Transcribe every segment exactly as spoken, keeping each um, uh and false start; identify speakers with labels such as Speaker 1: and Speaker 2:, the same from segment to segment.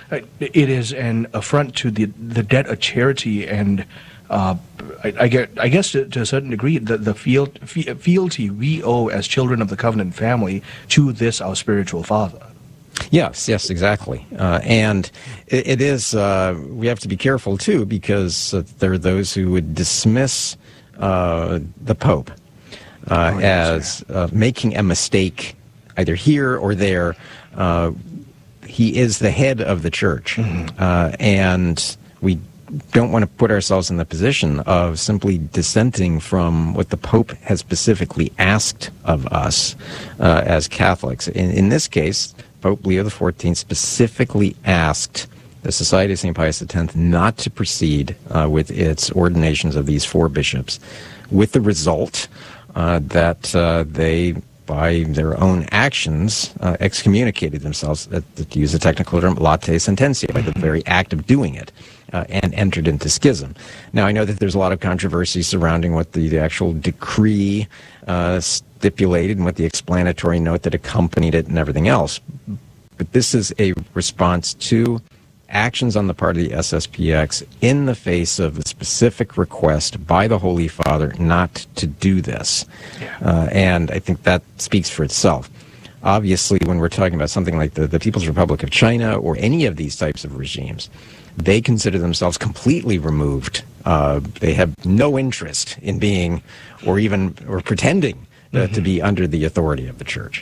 Speaker 1: Uh, It is an affront to the the debt of charity, and uh, I, I get I guess to, to a certain degree the the feel, fe- fealty we owe as children of the covenant family to this our spiritual father.
Speaker 2: Yes, yes, exactly. Uh, and it, it is, uh, we have to be careful, too, because uh, there are those who would dismiss uh, the Pope uh,
Speaker 1: Oh, yes,
Speaker 2: as uh, making a mistake either here or there. Uh, he is the head of the church, mm-hmm. uh, and we don't want to put ourselves in the position of simply dissenting from what the Pope has specifically asked of us uh, as Catholics. In, in this case, Pope Leo the fourteenth specifically asked the Society of Saint Pius X not to proceed uh, with its ordinations of these four bishops, with the result uh, that uh, they, by their own actions, uh, excommunicated themselves, uh, to use a technical term, latae sententia, by the very act of doing it, uh, and entered into schism. Now, I know that there's a lot of controversy surrounding what the, the actual decree uh, stipulated and what the explanatory note that accompanied it and everything else. But this is a response to actions on the part of the S S P X in the face of a specific request by the Holy Father not to do this. Yeah. Uh, and I think that speaks for itself. Obviously, when we're talking about something like the, the People's Republic of China or any of these types of regimes, they consider themselves completely removed. Uh, they have no interest in being or even or pretending uh, mm-hmm. to be under the authority of the church.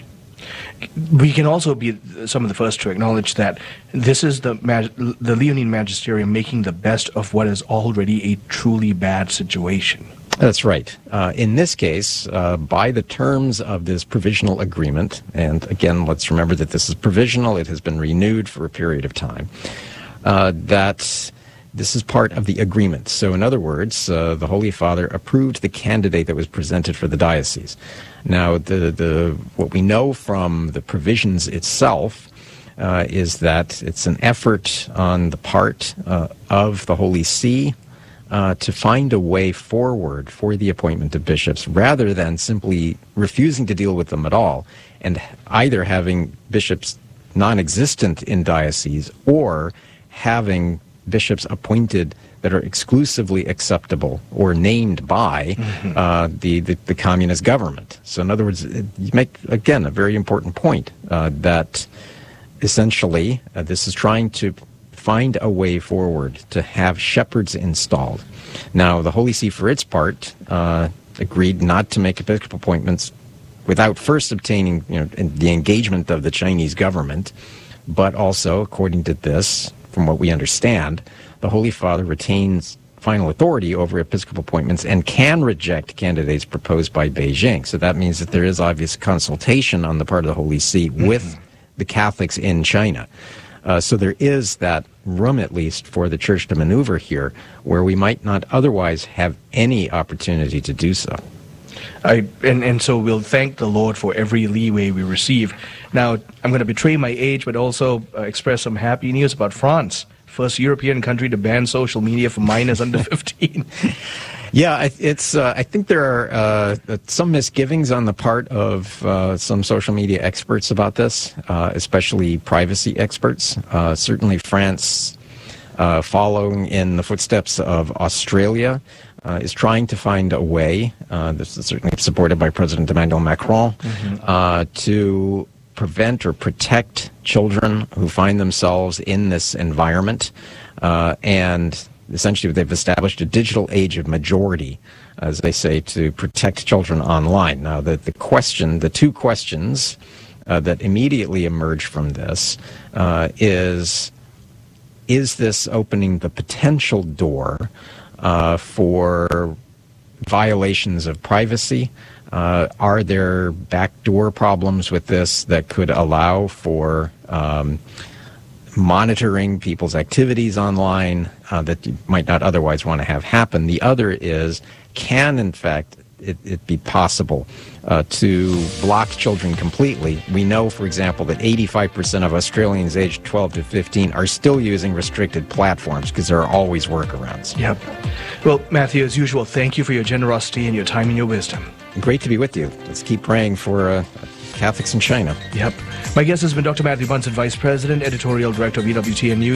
Speaker 1: We can also be some of the first to acknowledge that this is the mag- the Leonine Magisterium making the best of what is already a truly bad situation.
Speaker 2: That's right. Uh, in this case, uh, by the terms of this provisional agreement, and again, let's remember that this is provisional, it has been renewed for a period of time, uh, that this is part of the agreement. So in other words, uh, the Holy Father approved the candidate that was presented for the diocese. Now, the, the what we know from the provisions itself uh, is that it's an effort on the part uh, of the Holy See uh, to find a way forward for the appointment of bishops, rather than simply refusing to deal with them at all, and either having bishops non-existent in dioceses or having bishops appointed that are exclusively acceptable or named by mm-hmm. uh, the, the, the communist government. So in other words, it, you make, again, a very important point uh, that essentially uh, this is trying to find a way forward to have shepherds installed. Now, the Holy See, for its part, uh, agreed not to make episcopal appointments without first obtaining you know, the engagement of the Chinese government, but also, according to this, from what we understand, the Holy Father retains final authority over episcopal appointments and can reject candidates proposed by Beijing. So that means that there is obvious consultation on the part of the Holy See mm-hmm. with the Catholics in China. Uh, so there is that room, at least, for the Church to maneuver here, where we might not otherwise have any opportunity to do so.
Speaker 1: I, and, and so we'll thank the Lord for every leeway we receive. Now, I'm going to betray my age, but also uh, express some happy news about France. First European country to ban social media for minors under fifteen.
Speaker 2: Yeah, it's. Uh, I think there are uh, some misgivings on the part of uh, some social media experts about this, uh, especially privacy experts. Uh, certainly France, uh, following in the footsteps of Australia, Uh, is trying to find a way, uh, this is certainly supported by President Emmanuel Macron, mm-hmm. uh, to prevent or protect children who find themselves in this environment. Uh, and essentially they've established a digital age of majority, as they say, to protect children online. Now, the, the question, the two questions uh, that immediately emerge from this uh, is, is this opening the potential door Uh, for violations of privacy? Uh, are there backdoor problems with this that could allow for um, monitoring people's activities online uh, that you might not otherwise want to have happen? The other is, can in fact it, it be possible uh, to block children completely? We know, for example, that eighty-five percent of Australians aged twelve to fifteen are still using restricted platforms because there are always workarounds.
Speaker 1: Yep. Well, Matthew, as usual, thank you for your generosity and your time and your wisdom.
Speaker 2: Great to be with you. Let's keep praying for uh, Catholics in China.
Speaker 1: Yep. My guest has been Doctor Matthew Bunson, Vice President, Editorial Director of E W T N News.